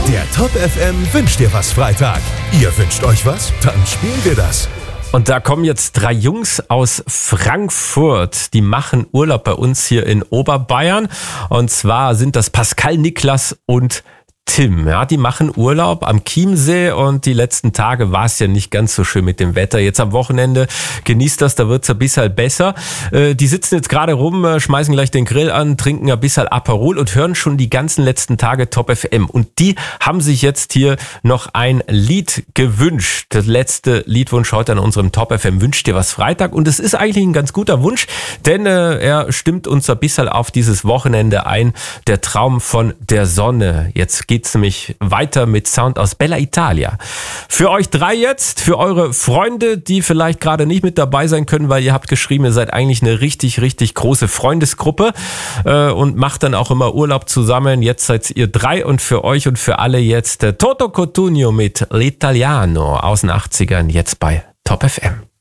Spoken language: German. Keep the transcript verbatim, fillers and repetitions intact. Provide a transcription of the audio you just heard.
Der Top F M wünscht dir was Freitag. Ihr wünscht euch was? Dann spielen wir das. Und da kommen jetzt drei Jungs aus Frankfurt, die machen Urlaub bei uns hier in Oberbayern. Und zwar sind das Pascal, Niklas und Tim. Ja, die machen Urlaub am Chiemsee und die letzten Tage war es ja nicht ganz so schön mit dem Wetter. Jetzt am Wochenende genießt das, da wird's ein bisschen besser. Äh, die sitzen jetzt gerade rum, schmeißen gleich den Grill an, trinken ein bisschen Aperol und hören schon die ganzen letzten Tage Top F M. Und die haben sich jetzt hier noch ein Lied gewünscht. Das letzte Liedwunsch heute an unserem Top F M Wünscht dir was Freitag. Und es ist eigentlich ein ganz guter Wunsch, denn äh, er stimmt uns ein bisschen auf dieses Wochenende ein. Der Traum von der Sonne. Jetzt geht's nämlich weiter mit Sound aus Bella Italia. Für euch drei jetzt, für eure Freunde, die vielleicht gerade nicht mit dabei sein können, weil ihr habt geschrieben, ihr seid eigentlich eine richtig, richtig große Freundesgruppe äh, und macht dann auch immer Urlaub zusammen. Jetzt seid ihr drei und für euch und für alle jetzt äh, Toto Cotugno mit L'Italiano aus den achtzigern, jetzt bei Top F M.